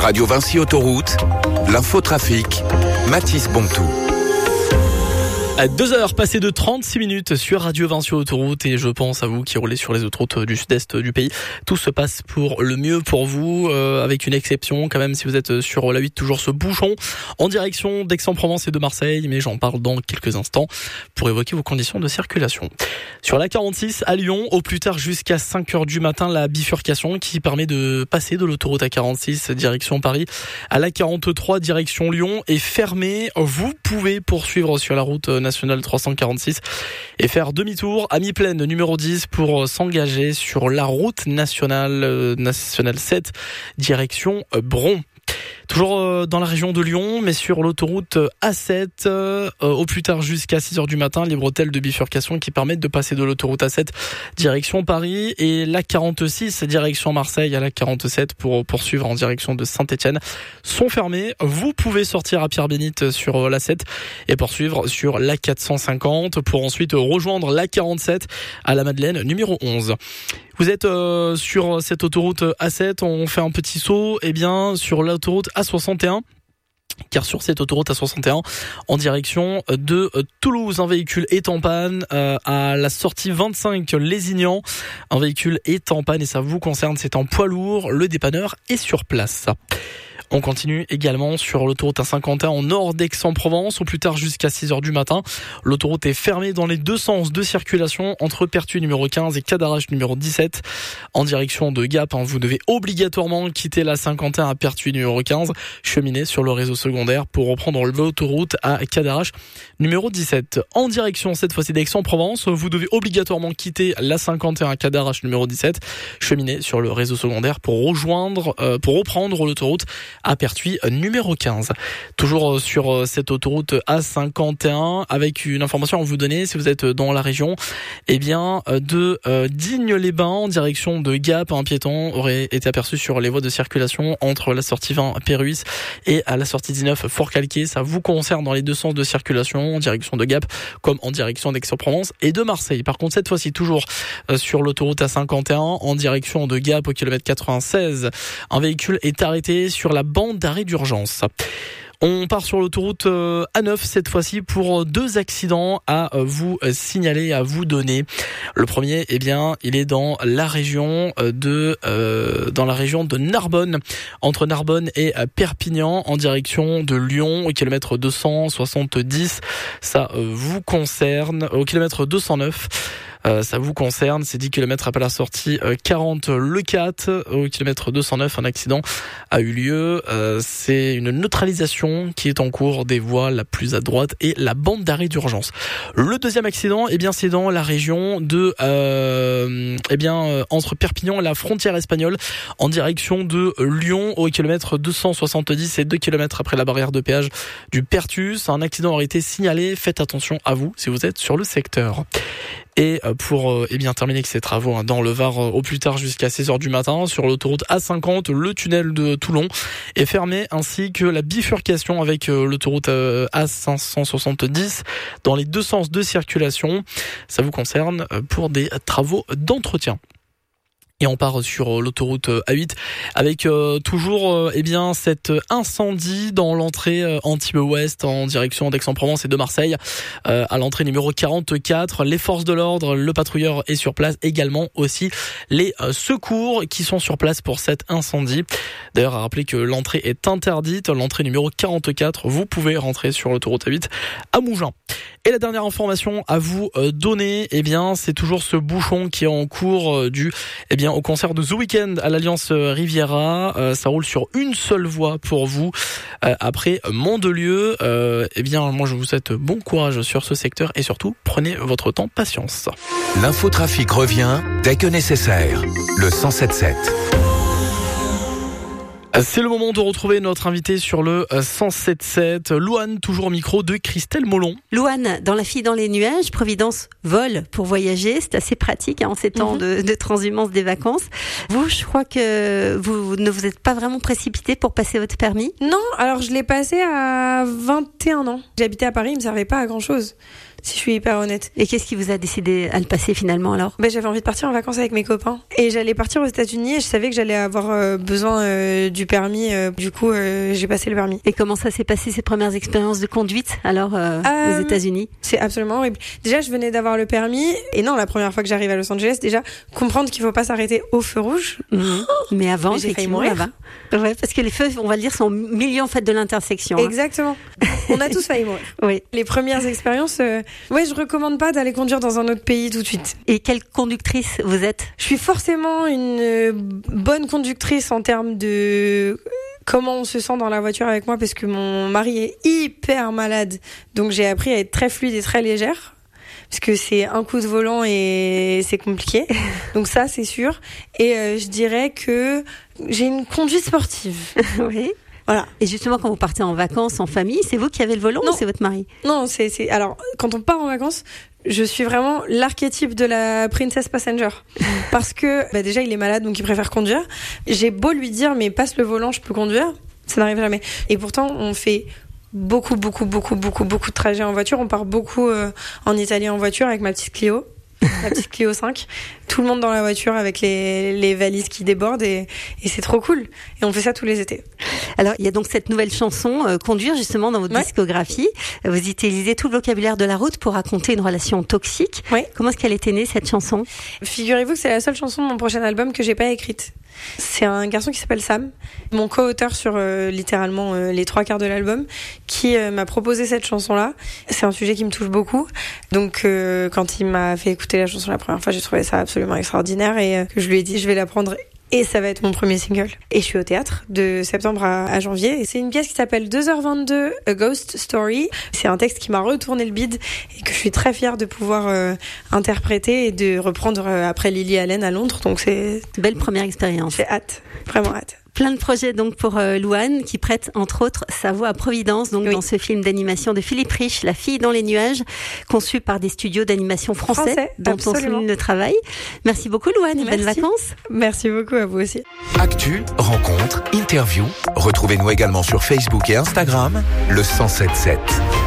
Radio Vinci Autoroute, l'infotrafic, Mathis Bontou. À 2h passées de 36 minutes sur Radio Vinci Autoroute, et je pense à vous qui roulez sur les autoroutes du sud-est du pays. Tout se passe pour le mieux pour vous, avec une exception quand même si vous êtes sur la 8, toujours ce bouchon en direction d'Aix-en-Provence et de Marseille, mais j'en parle dans quelques instants pour évoquer vos conditions de circulation. Sur la 46 à Lyon, au plus tard jusqu'à 5h du matin, la bifurcation qui permet de passer de l'autoroute A46 direction Paris à la 43 direction Lyon est fermée. Vous pouvez poursuivre sur la route nationale 346 et faire demi-tour à mi-plaine numéro 10 pour s'engager sur la route nationale 7 direction Bron. Toujours dans la région de Lyon, mais sur l'autoroute A7, au plus tard jusqu'à 6h du matin, les bretelles de bifurcation qui permettent de passer de l'autoroute A7 direction Paris et la 46 direction Marseille à la 47 pour poursuivre en direction de Saint-Etienne sont fermées. Vous pouvez sortir à Pierre-Bénite sur la 7 et poursuivre sur la 450 pour ensuite rejoindre la 47 à la Madeleine numéro 11. Vous êtes sur cette autoroute A7, on fait un petit saut, sur l'autoroute A61. Car sur cette autoroute A61, en direction de Toulouse, un véhicule est en panne à la sortie 25 Lézignan. Un véhicule est en panne et ça vous concerne, c'est en poids lourd, le dépanneur est sur place. On continue également sur l'autoroute A51 en nord d'Aix-en-Provence, au plus tard jusqu'à 6h du matin. L'autoroute est fermée dans les deux sens de circulation entre Pertuis numéro 15 et Cadarache numéro 17. En direction de Gap, vous devez obligatoirement quitter la 51 à Pertuis numéro 15, cheminer sur le réseau secondaire pour reprendre l'autoroute à Cadarache numéro 17. En direction cette fois-ci d'Aix-en-Provence, vous devez obligatoirement quitter la 51 à Cadarache numéro 17, cheminer sur le réseau secondaire pour reprendre l'autoroute à Pertuis numéro 15. Toujours sur cette autoroute A51 avec une information à vous donner si vous êtes dans la région, de Digne-les-Bains en direction de Gap, un piéton aurait été aperçu sur les voies de circulation entre la sortie 20 Péruis et à la sortie 19 Fort-Calquier. Ça vous concerne dans les deux sens de circulation en direction de Gap comme en direction d'Aix-en-Provence et de Marseille. Par contre, cette fois-ci toujours sur l'autoroute A51 en direction de Gap au kilomètre 96, un véhicule est arrêté sur la bande d'arrêt d'urgence. On part sur l'autoroute A9 cette fois-ci pour deux accidents à vous signaler, à vous donner. Le premier, il est dans la région de Narbonne, entre Narbonne et Perpignan, en direction de Lyon, au kilomètre 270. Ça vous concerne, au kilomètre 209. Ça vous concerne, c'est 10 km après la sortie 40 le 4 au kilomètre 209, un accident a eu lieu. C'est une neutralisation qui est en cours des voies la plus à droite et la bande d'arrêt d'urgence. Le deuxième accident, c'est dans la région de entre Perpignan et la frontière espagnole, en direction de Lyon au kilomètre 270 et 2 km après la barrière de péage du Pertus. Un accident aurait été signalé, faites attention à vous si vous êtes sur le secteur. Et pour terminer avec ces travaux dans le Var au plus tard jusqu'à 16h du matin sur l'autoroute A50, le tunnel de Toulon est fermé ainsi que la bifurcation avec l'autoroute A570 dans les deux sens de circulation. Ça vous concerne pour des travaux d'entretien. Et on part sur l'autoroute A8 avec toujours cet incendie dans l'entrée Antibes-Ouest en direction d'Aix-en-Provence et de Marseille à l'entrée numéro 44. Les forces de l'ordre, le patrouilleur est sur place, également aussi les secours qui sont sur place pour cet incendie. D'ailleurs, à rappeler que l'entrée est interdite, l'entrée numéro 44, vous pouvez rentrer sur l'autoroute A8 à Mougins. Et la dernière information à vous donner, c'est toujours ce bouchon qui est en cours dû au concert de The Weeknd à l'Alliance Riviera. Ça roule sur une seule voie pour vous après Mandelieu. Moi je vous souhaite bon courage sur ce secteur et surtout prenez votre temps, patience. L'infotrafic revient dès que nécessaire. Le 107.7. C'est le moment de retrouver notre invité sur le 107.7. Louane, toujours au micro de Christelle Molon. Louane, dans La fille dans les nuages, Providence vole pour voyager. C'est assez pratique en ces temps de transhumance des vacances. Vous, je crois que vous ne vous êtes pas vraiment précipité pour passer votre permis? Non, alors je l'ai passé à 21 ans. J'habitais à Paris, il me servait pas à grand chose. si je suis hyper honnête. Et qu'est-ce qui vous a décidé à le passer finalement alors? J'avais envie de partir en vacances avec mes copains et j'allais partir aux États-Unis et je savais que j'allais avoir besoin du permis. Du coup, j'ai passé le permis. Et comment ça s'est passé ces premières expériences de conduite alors aux États-Unis? C'est absolument horrible. Déjà, je venais d'avoir le permis et non, la première fois que j'arrive à Los Angeles, déjà comprendre qu'il faut pas s'arrêter au feu rouge. Mais avant, j'ai failli mourir. Ouais, parce que les feux, on va le dire, sont au milieu en fait de l'intersection. Exactement. On a tous failli mourir. Oui. Les premières expériences, je recommande pas d'aller conduire dans un autre pays tout de suite. Et quelle conductrice vous êtes? Je suis forcément une bonne conductrice en termes de comment on se sent dans la voiture avec moi, parce que mon mari est hyper malade. Donc j'ai appris à être très fluide et très légère. Parce que c'est un coup de volant et c'est compliqué. Donc ça, c'est sûr. Et je dirais que j'ai une conduite sportive. Oui. Voilà. Et justement, quand vous partez en vacances, en famille, c'est vous qui avez le volant ou c'est votre mari? Non, alors, quand on part en vacances, je suis vraiment l'archétype de la princess passenger. Parce que, déjà, il est malade, donc il préfère conduire. J'ai beau lui dire, mais passe le volant, je peux conduire. Ça n'arrive jamais. Et pourtant, on fait beaucoup de trajets en voiture. On part beaucoup en Italie en voiture avec ma petite Clio. La petite Clio 5, tout le monde dans la voiture avec les valises qui débordent et c'est trop cool. Et on fait ça tous les étés. Alors, il y a donc cette nouvelle chanson, Conduire, justement, dans votre discographie. Vous utilisez tout le vocabulaire de la route pour raconter une relation toxique. Ouais. Comment est-ce qu'elle était née, cette chanson? Figurez-vous que c'est la seule chanson de mon prochain album que j'ai pas écrite. C'est un garçon qui s'appelle Sam, mon co-auteur sur littéralement les 3/4 de l'album, qui m'a proposé cette chanson-là. C'est un sujet qui me touche beaucoup. Donc quand il m'a fait écouter la chanson la première fois, j'ai trouvé ça absolument extraordinaire et je lui ai dit je vais la prendre et ça va être mon premier single. Et je suis au théâtre de septembre à janvier et c'est une pièce qui s'appelle 2h22 A Ghost Story. C'est un texte qui m'a retourné le bide et que je suis très fière de pouvoir interpréter et de reprendre après Lily Allen à Londres. Donc c'est belle première expérience. J'ai hâte, vraiment hâte. Plein de projets donc pour Louane qui prête entre autres sa voix à Providence donc dans ce film d'animation de Philippe Rich, La fille dans les nuages, conçu par des studios d'animation français dont absolument. on souligne le travail. Merci beaucoup Louane et bonnes vacances. Merci beaucoup à vous aussi. Actu, rencontres, interviews. Retrouvez-nous également sur Facebook et Instagram, le 107.7.